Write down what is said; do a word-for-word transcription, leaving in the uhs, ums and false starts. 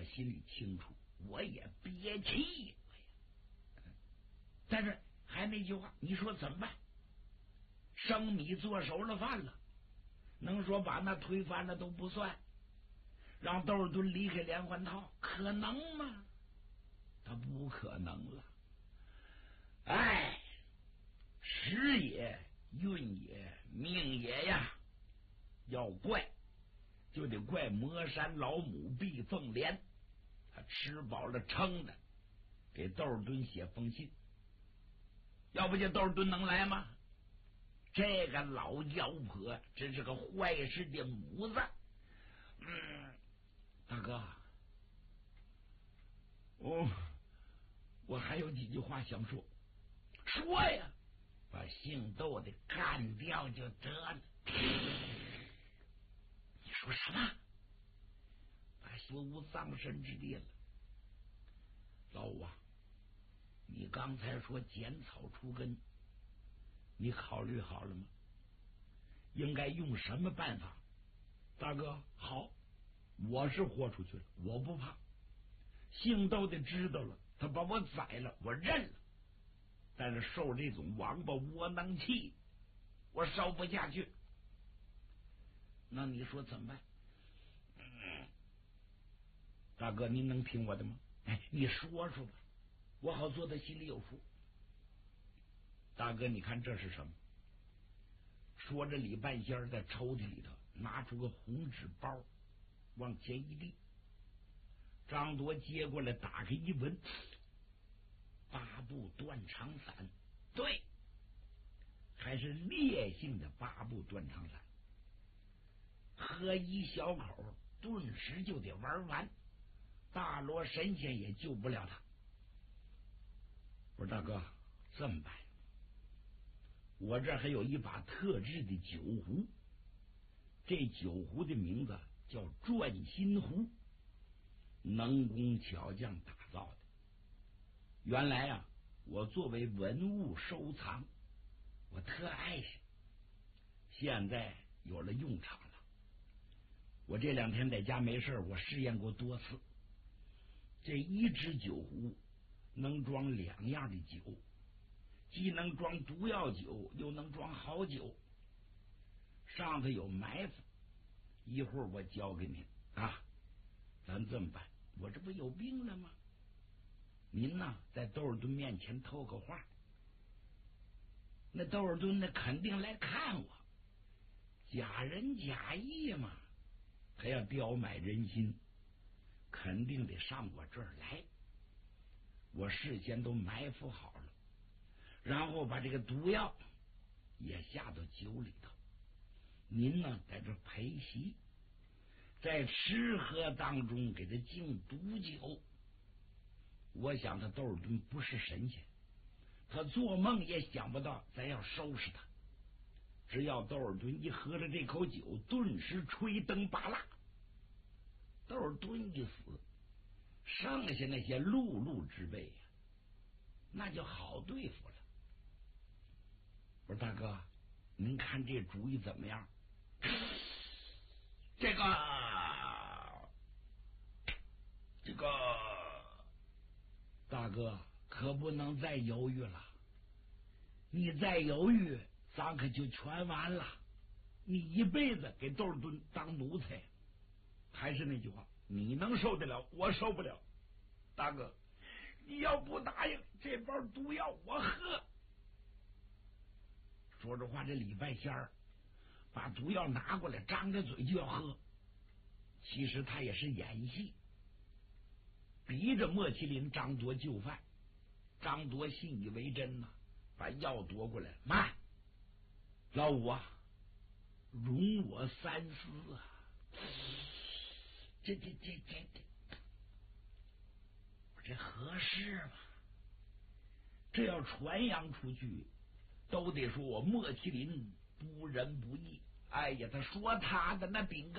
心里清楚，我也憋气，但是还那句话，你说怎么办？生米做熟了饭了，能说把那推翻了都不算，让窦尔敦离开连环套，可能吗？他不可能了。哎，时也，运也，命也呀！要怪就得怪魔山老母毕凤莲，他吃饱了撑的给窦尔敦写封信，要不就窦尔敦能来吗？这个老妖婆真是个坏事的母子。嗯，大哥，哦，我还有几句话想说。说呀，把姓窦的干掉就得了。你说什么？把说无丧身之地了。老五啊，你刚才说剪草除根，你考虑好了吗？应该用什么办法？大哥，好，我是豁出去了，我不怕。姓窦的知道了，他把我宰了，我认了。但是受这种王八窝囊气，我受不下去。那你说怎么办？嗯，大哥，您能听我的吗？哎，你说说吧，我好做的心里有数。大哥，你看这是什么？说着，李半仙在抽屉里头拿出个红纸包，往前一递。张铎接过来，打开一闻，八部断肠散，对，还是烈性的八部断肠散，喝一小口，顿时就得玩完，大罗神仙也救不了他。我说大哥，这么办？我这还有一把特制的酒壶，这酒壶的名字叫转心壶，能工巧匠打造的。原来啊，我作为文物收藏，我特爱惜，现在有了用场了。我这两天在家没事，我试验过多次。这一只酒壶能装两样的酒，既能装毒药酒，又能装好酒。上头有埋伏，一会儿我教给您啊。咱这么办，我这不有病了吗？您呢，在窦尔敦面前透个话，那窦尔敦呢肯定来看我，假仁假义嘛，还要刁买人心，肯定得上我这儿来。我事先都埋伏好了，然后把这个毒药也下到酒里头。您呢，在这陪席，在吃喝当中给他敬毒酒。我想他窦尔敦不是神仙，他做梦也想不到咱要收拾他。只要窦尔敦一喝了这口酒，顿时吹灯拔蜡。窦尔敦一死，剩下那些碌碌之辈呀、啊，那就好对付了。我说大哥，您看这主意怎么样？这个这个大哥可不能再犹豫了，你再犹豫，咱可就全完了。你一辈子给窦尔敦当奴才。还是那句话，你能受得了，我受不了。大哥，你要不答应，这包毒药我喝。说着话，这李半仙儿把毒药拿过来，张着嘴就要喝。其实他也是演戏，逼着莫麒麟张铎就范。张铎信以为真呐、啊，把药夺过来。慢，老五啊，容我三思啊！这这这这这，我这合适吗？这要传扬出去，都得说我莫麒麟不仁不义。哎呀，他说他的那饼干。